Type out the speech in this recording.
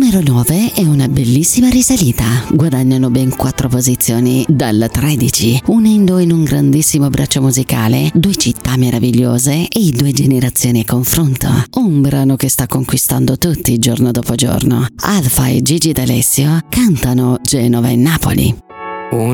numero 9 è una bellissima risalita. Guadagnano ben 4 posizioni dalla 13, unendo in un grandissimo braccio musicale 2 città meravigliose e 2 generazioni a confronto. Un brano che sta conquistando tutti giorno dopo giorno. Alfa e Gigi D'Alessio cantano Genova e Napoli.